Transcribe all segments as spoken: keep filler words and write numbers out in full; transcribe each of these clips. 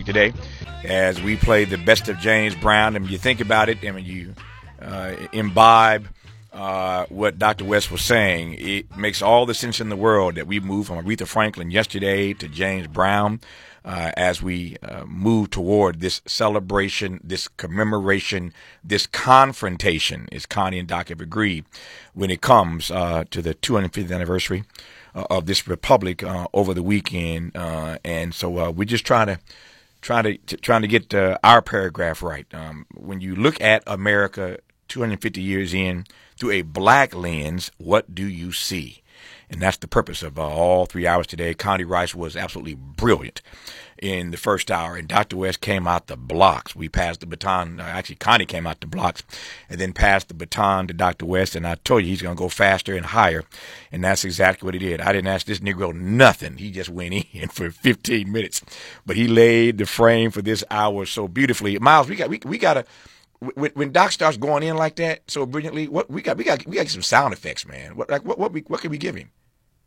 Republic today as we play the best of James Brown. And when you think about it, and when you uh, imbibe uh, what Doctor West was saying, it makes all the sense in the world that we move from Aretha Franklin yesterday to James Brown uh, as we uh, move toward this celebration, this commemoration, this confrontation, as Connie and Doc have agreed, when it comes uh, to the two hundred fiftieth anniversary uh, of this republic uh, over the weekend. Uh, and so uh, we're just trying to trying to, to trying to get uh, our paragraph right. Um, when you look at America two hundred fifty years in through a black lens, what do you see? And that's the purpose of uh, all three hours today. Connie Rice was absolutely brilliant in the first hour, and Doctor West came out the blocks. We passed the baton. Uh, actually, Connie came out the blocks and then passed the baton to Doctor West, and I told you he's going to go faster and higher, and that's exactly what he did. I didn't ask this Negro nothing. He just went in for fifteen minutes, but he laid the frame for this hour so beautifully. Miles, we got we, we got to when, when Doc starts going in like that so brilliantly, what we got we got we got some sound effects, man. What like what what we what can we give him?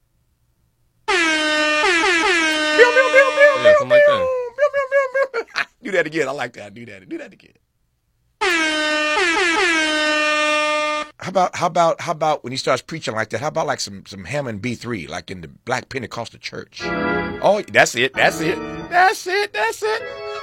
Yeah, something like that. Do that again. I like that. Do that. Do that again. How about how about how about when he starts preaching like that? How about like some some Hammond B three, like in the Black Pentecostal Church? Oh, that's it. That's it. That's it. That's it.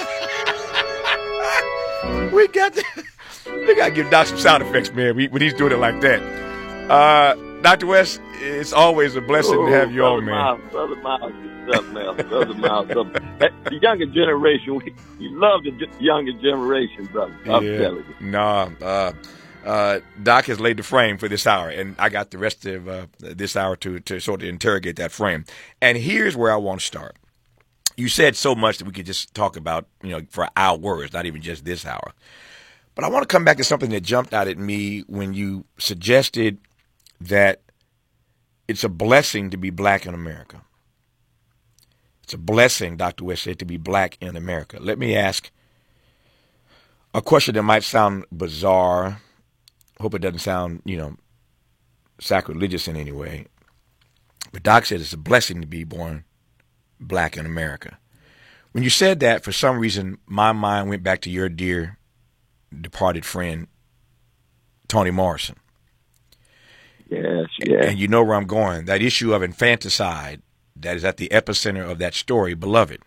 we got to, we got to give Doc some sound effects, man. We, when he's doing it like that. Uh, Doctor West, it's always a blessing oh, to have you Brother on, man. Miles, Brother Miles, something else. Brother Miles, something. The younger generation, we, you love the younger generation, brother. I'm yeah. telling you. Nah, uh, uh, Doc has laid the frame for this hour, and I got the rest of uh, this hour to, to sort of interrogate that frame. And here's where I want to start. You said so much that we could just talk about, you know, for hours, not even just this hour. But I want to come back to something that jumped out at me when you suggested that it's a blessing to be black in America. It's a blessing, Doctor West said, to be black in America. Let me ask a question that might sound bizarre. Hope it doesn't sound, you know, sacrilegious in any way. But Doc said it's a blessing to be born black in America. When you said that, for some reason, my mind went back to your dear departed friend, Toni Morrison. Yes, yes. And you know where I'm going. That issue of infanticide that is at the epicenter of that story, Beloved.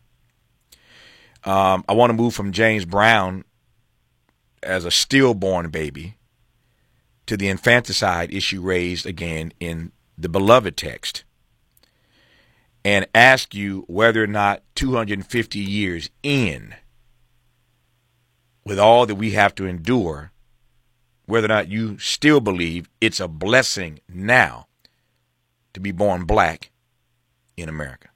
Um, I want to move from James Brown as a stillborn baby to the infanticide issue raised again in the Beloved text, and ask you whether or not two hundred fifty years in, with all that we have to endure, whether or not you still believe it's a blessing now to be born black in America.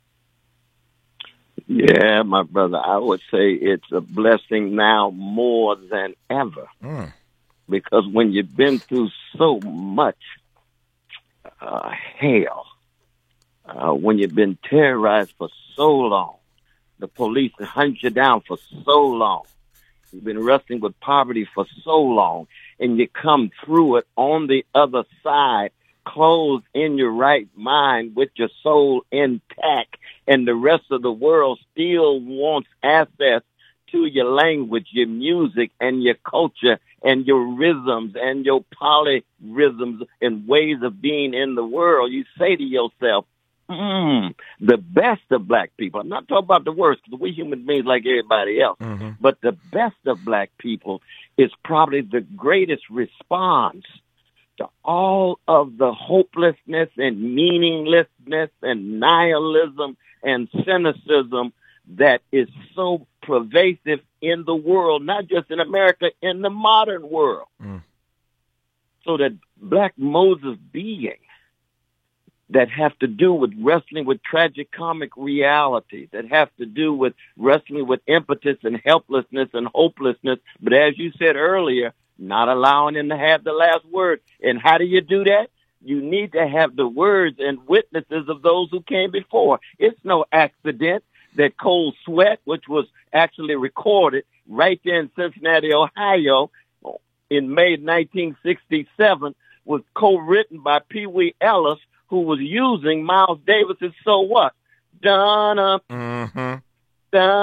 Yeah, my brother, I would say it's a blessing now more than ever. Mm. Because when you've been through so much uh, hell, uh, when you've been terrorized for so long, the police hunt you down for so long, you've been wrestling with poverty for so long, and you come through it on the other side, clothed in your right mind with your soul intact, and the rest of the world still wants access to your language, your music, and your culture, and your rhythms, and your polyrhythms and ways of being in the world. You say to yourself, Mm, the best of black people. I'm not talking about the worst, because we human beings like everybody else. Mm-hmm. But the best of black people is probably the greatest response to all of the hopelessness and meaninglessness and nihilism and cynicism that is so pervasive in the world, not just in America, in the modern world. Mm. So that black modes of being that have to do with wrestling with tragic comic reality, that have to do with wrestling with impetus and helplessness and hopelessness, but as you said earlier, not allowing them to have the last word. And how do you do that? You need to have the words and witnesses of those who came before. It's no accident that Cold Sweat, which was actually recorded right there in Cincinnati, Ohio, in May nineteen sixty-seven, was co-written by Pee Wee Ellis, who was using Miles Davis's So What? Dun-up, Mm-hmm. dun